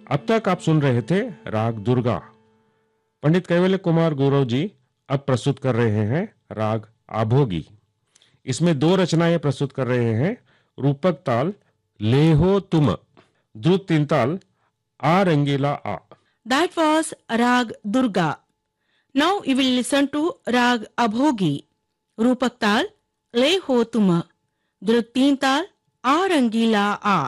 अब तक आप सुन रहे थे राग दुर्गा। पंडित कैवल्य कुमार गौरव जी अब प्रस्तुत कर रहे हैं राग आभोगी। इसमें दो रचनाएं प्रस्तुत कर रहे हैं। रूपक ताल लेहो तुम, द्रुत तीन ताल आ रंगीला आ। That was Rag Durga. Now you will listen to Rag Abhogi. Rupak Tal, Le Ho Tuma. Drut Teen Tal, A Rangila A.